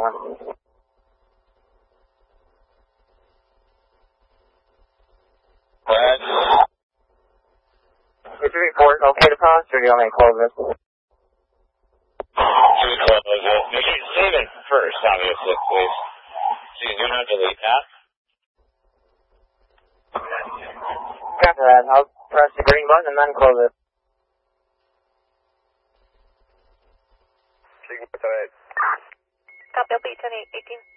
1. Brad? Did you report okay to post, or do you want me to close this? You can close it. You can save it first, obviously, please. So you do not delete that. Copy that. I'll press the green button and then close it. Copy, LP 10-8-18.